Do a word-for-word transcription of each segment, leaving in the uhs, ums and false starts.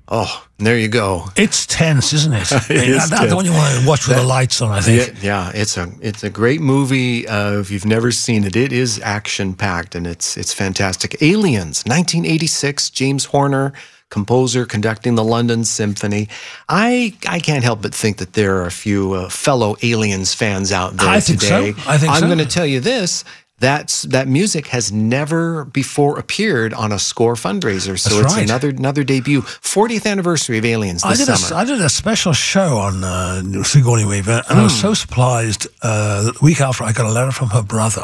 Oh, there you go. It's tense, isn't it? It I mean, is that's the one you want to watch with That- the lights on, I think. Yeah, yeah, it's a it's a great movie. Uh, if you've never seen it, it is action packed and it's it's fantastic. Aliens, nineteen eighty-six. James Horner, composer, conducting the London Symphony. I I can't help but think that there are a few uh, fellow Aliens fans out there I think today. so. I think I'm so. going to tell you this. That's that music has never before appeared on a SCORE fundraiser, so That's it's right. another another debut. fortieth anniversary of Aliens I this did, summer. a, I did a special show on uh, Sigourney Weaver, and I was so surprised uh, that the week after I got a letter from her brother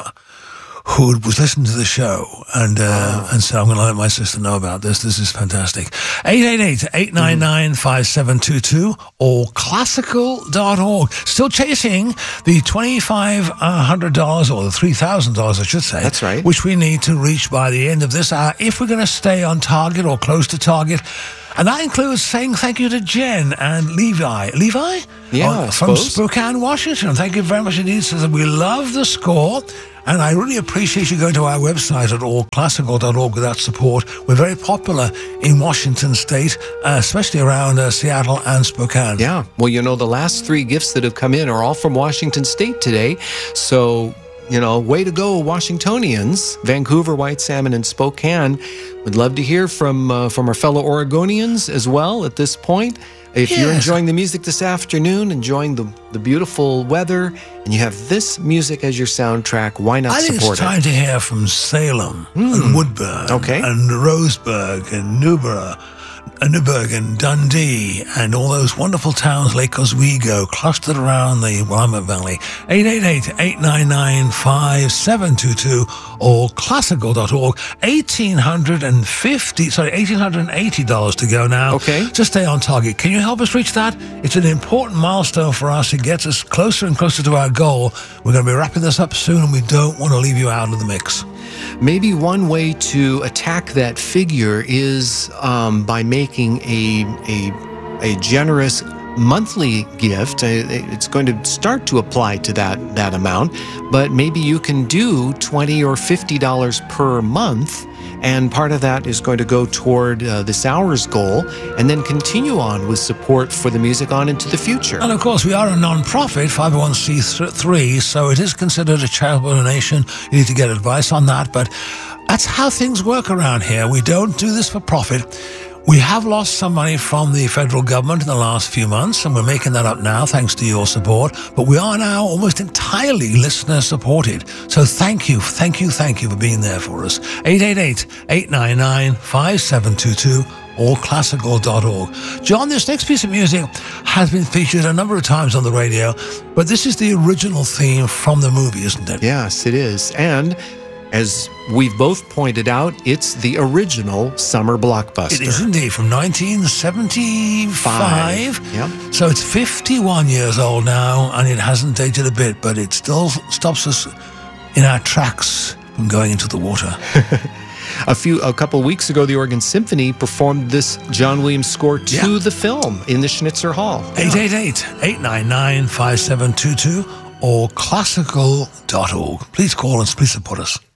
who was listening to the show, and uh, and so I'm going to let my sister know about this. This is fantastic. eight eight eight, eight nine nine, five seven two two or classical dot org. Still chasing the twenty-five hundred dollars or the three thousand dollars, I should say. That's right. Which we need to reach by the end of this hour if we're going to stay on target or close to target. And that includes saying thank you to Jen and Levi. Levi? Yeah, Oh, I from suppose. Spokane, Washington. Thank you very much indeed. Says we love the SCORE. And I really appreciate you going to our website at all classical dot org with that support. We're very popular in Washington State, uh, especially around uh, Seattle and Spokane. Yeah. Well, you know, the last three gifts that have come in are all from Washington State today. So, you know, way to go, Washingtonians. Vancouver, White Salmon, and Spokane. We'd love to hear from uh, from our fellow Oregonians as well at this point. If you're Yes. enjoying the music this afternoon, enjoying the, the beautiful weather, and you have this music as your soundtrack, why not I think support it's time it? to hear from Salem and Woodburn Okay. and Roseburg and Newborough, uh, Newburgh and Dundee and all those wonderful towns, Lake Oswego, clustered around the Willamette Valley. eight eight eight, eight nine nine, five seven two two or classical dot org. eighteen fifty, sorry, one thousand eight hundred eighty dollars to go now. Okay. Just stay on target. Can you help us reach that? It's an important milestone for us. It gets us closer and closer to our goal. We're going to be wrapping this up soon, and we don't want to leave you out of the mix. Maybe one way to attack that figure is um, by making a, a, a generous monthly gift. Uh, It's going to start to apply to that, that amount, but maybe you can do twenty dollars or fifty dollars per month, and part of that is going to go toward uh, this hour's goal, and then continue on with support for the music on into the future. And of course, we are a non-profit, five oh one c three, so it is considered a charitable donation. You need to get advice on that, but that's how things work around here. We don't do this for profit. We have lost some money from the federal government in the last few months, and we're making that up now thanks to your support. But we are now almost entirely listener-supported. So thank you, thank you, thank you for being there for us. eight eight eight, eight nine nine, five seven two two or classical dot org. John, this next piece of music has been featured a number of times on the radio, but this is the original theme from the movie, isn't it? Yes, it is. And as we've both pointed out, it's the original summer blockbuster. It is indeed, from nineteen seventy-five. Five, yep. So it's fifty-one years old now, and it hasn't dated a bit, but it still stops us in our tracks from going into the water. A few, a couple weeks ago, the Oregon Symphony performed this John Williams score to Yeah. the film in the Schnitzer Hall. eight eight eight, eight nine nine, five seven two two or classical dot org. Please call us, please support us.